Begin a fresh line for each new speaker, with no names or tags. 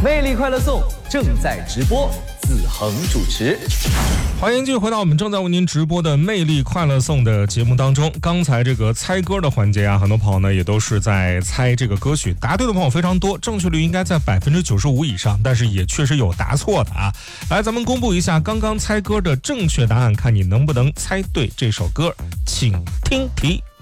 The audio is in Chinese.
魅力快乐颂正在直播，子恒主持。
欢迎继续回到我们正在为您直播的魅力快乐颂的节目当中。刚才这个猜歌的环节啊，很多朋友呢也都是在猜这个歌曲，答对的朋友非常多，正确率应该在95%以上，但是也确实有答错的啊。来，咱们公布一下刚刚猜歌的正确答案，看你能不能猜对这首歌，请听题。